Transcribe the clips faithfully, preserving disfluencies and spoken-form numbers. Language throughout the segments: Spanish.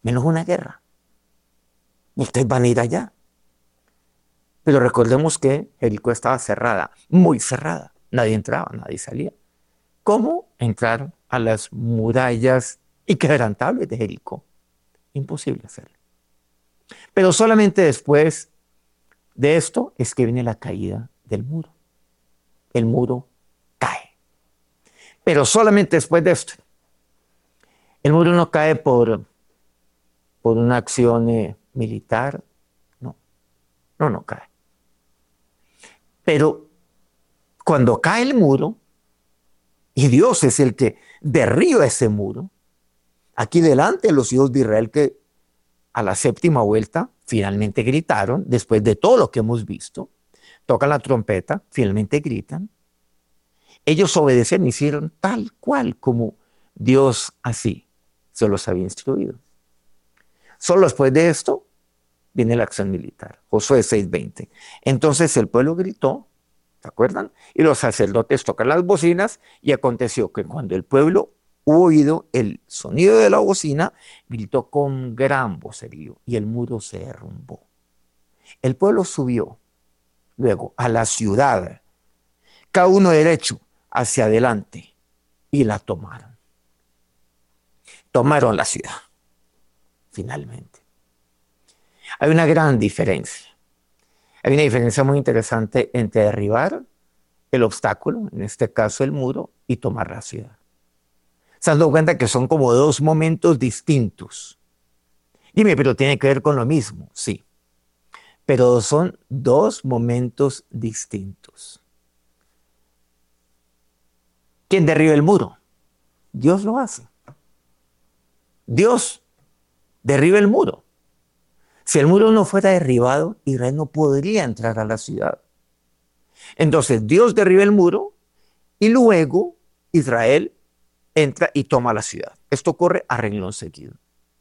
menos una guerra. Ustedes van a ir allá. Pero recordemos que Jericó estaba cerrada, muy cerrada. Nadie entraba, nadie salía. ¿Cómo entrar a las murallas inquebrantables de Jericó? Imposible hacerlo. Pero solamente después de esto es que viene la caída del muro. El muro cae. Pero solamente después de esto. El muro no cae por, por una acción eh, militar. No, no, no cae. Pero cuando cae el muro, y Dios es el que derriba ese muro, aquí delante de los hijos de Israel que a la séptima vuelta finalmente gritaron, después de todo lo que hemos visto, tocan la trompeta, finalmente gritan. Ellos obedecieron, hicieron tal cual como Dios así se los había instruido. Solo después de esto viene la acción militar. Josué seis veinte. Entonces el pueblo gritó, ¿se acuerdan? Y los sacerdotes tocan las bocinas y aconteció que cuando el pueblo hubo oído el sonido de la bocina, gritó con gran vocerío y el muro se derrumbó. El pueblo subió luego a la ciudad, cada uno derecho hacia adelante, y la tomaron. Tomaron la ciudad, finalmente. Hay una gran diferencia. Hay una diferencia muy interesante entre derribar el obstáculo, en este caso el muro, y tomar la ciudad. Se han dado cuenta que son como dos momentos distintos. Dime, pero tiene que ver con lo mismo, sí. Pero son dos momentos distintos. ¿Quién derriba el muro? Dios lo hace. Dios derriba el muro. Si el muro no fuera derribado, Israel no podría entrar a la ciudad. Entonces Dios derriba el muro y luego Israel entra y toma la ciudad. Esto ocurre a renglón seguido.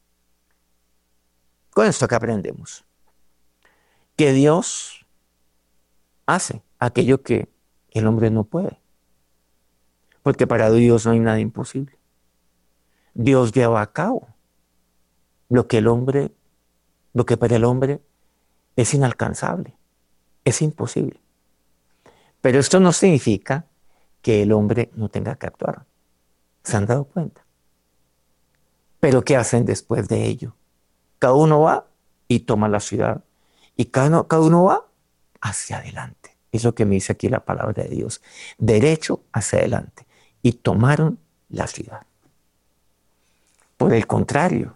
Con esto que aprendemos, que Dios hace aquello que el hombre no puede. Porque para Dios no hay nada imposible. Dios lleva a cabo lo que el hombre, lo que para el hombre es inalcanzable, es imposible. Pero esto no significa que el hombre no tenga que actuar. ¿Se han dado cuenta? Pero ¿qué hacen después de ello? Cada uno va y toma la ciudad. Y cada uno, cada uno va hacia adelante. Es lo que me dice aquí la palabra de Dios. Derecho hacia adelante. Y tomaron la ciudad. Por el contrario,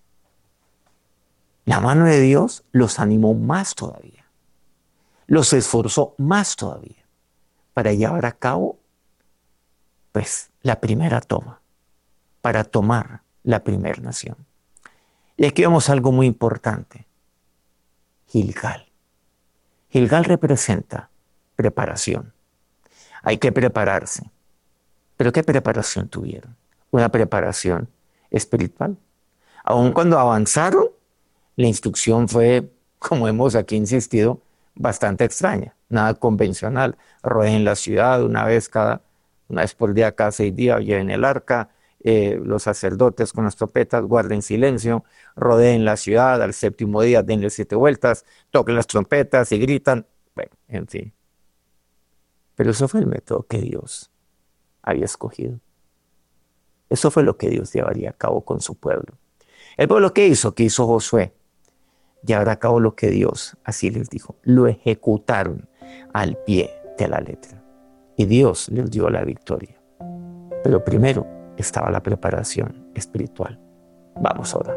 la mano de Dios los animó más todavía. Los esforzó más todavía para llevar a cabo, pues, la primera toma, para tomar la primera nación. Y aquí vemos algo muy importante. Gilgal. Gilgal representa preparación. Hay que prepararse. ¿Pero qué preparación tuvieron? Una preparación espiritual. Aun cuando avanzaron, la instrucción fue, como hemos aquí insistido, bastante extraña, nada convencional. Rodeen la ciudad una vez cada, una vez por día, cada seis días, lleven el arca, eh, los sacerdotes con las trompetas guarden silencio, rodeen la ciudad, al séptimo día denle siete vueltas, toquen las trompetas y gritan. Bueno, en fin. Pero eso fue el método que Dios había escogido. Eso fue lo que Dios llevaría a cabo con su pueblo. ¿El pueblo qué hizo? ¿Qué hizo Josué? Llevar a cabo lo que Dios así les dijo. Lo ejecutaron al pie de la letra. Y Dios les dio la victoria. Pero primero estaba la preparación espiritual. Vamos ahora.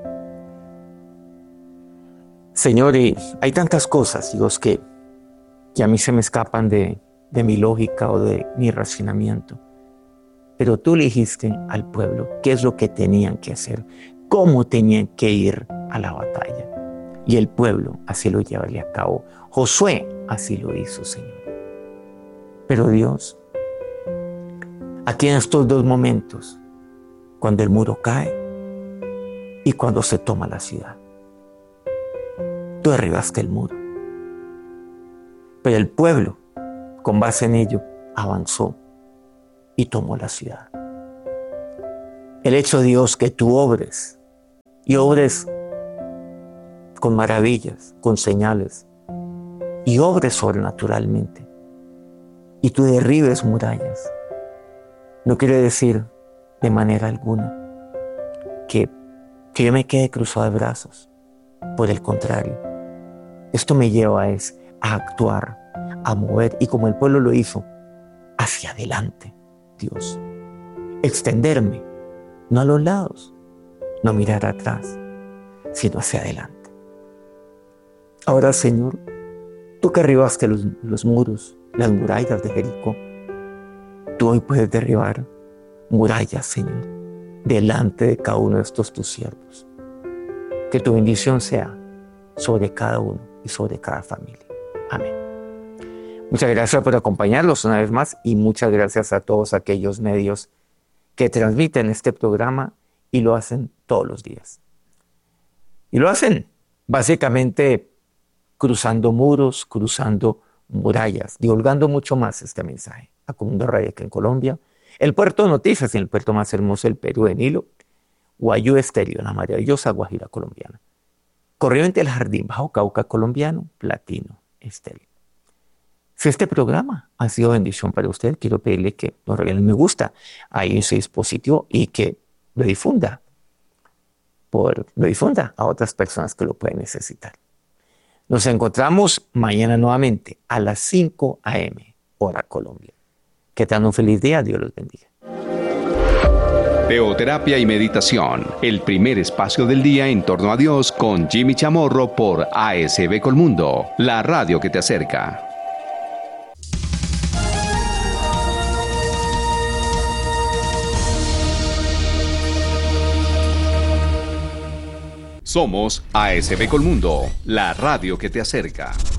Señor, hay tantas cosas, Dios, que, que a mí se me escapan de, de mi lógica o de mi razonamiento. Pero tú le dijiste al pueblo qué es lo que tenían que hacer, cómo tenían que ir a la batalla. Y el pueblo así lo llevaría a cabo. Josué así lo hizo, Señor. Pero Dios, aquí en estos dos momentos, cuando el muro cae y cuando se toma la ciudad, tú derribaste el muro. Pero el pueblo, con base en ello, avanzó y tomó la ciudad. El hecho, Dios, que tú obres y obres con maravillas, con señales, y obres sobrenaturalmente, y tú derribes murallas. No quiere decir de manera alguna que, que yo me quede cruzado de brazos. Por el contrario, esto me lleva es a actuar, a mover, y como el pueblo lo hizo, hacia adelante, Dios. Extenderme, no a los lados, no mirar atrás, sino hacia adelante. Ahora, Señor, tú que derribaste los, los muros, las murallas de Jericó, tú hoy puedes derribar murallas, Señor, delante de cada uno de estos tus siervos. Que tu bendición sea sobre cada uno y sobre cada familia. Amén. Muchas gracias por acompañarnos una vez más y muchas gracias a todos aquellos medios que transmiten este programa y lo hacen todos los días. Y lo hacen básicamente cruzando muros, cruzando murallas, divulgando mucho más este mensaje. A Comundo Radio aquí en Colombia, el Puerto de Noticias, en el puerto más hermoso del Perú, en Nilo, Guayú Estéreo, la maravillosa Guajira colombiana. Corriente del Jardín, Bajo Cauca colombiano, Platino Estéreo. Si este programa ha sido bendición para usted, quiero pedirle que nos regale un me gusta ahí en su dispositivo y que lo difunda, por, lo difunda a otras personas que lo pueden necesitar. Nos encontramos mañana nuevamente a las cinco a eme, hora Colombia. Que tengan un feliz día, Dios los bendiga. Teoterapia y meditación, el primer espacio del día en torno a Dios con Jimmy Chamorro por A S B Colmundo, la radio que te acerca. Somos A S B Colmundo, la radio que te acerca.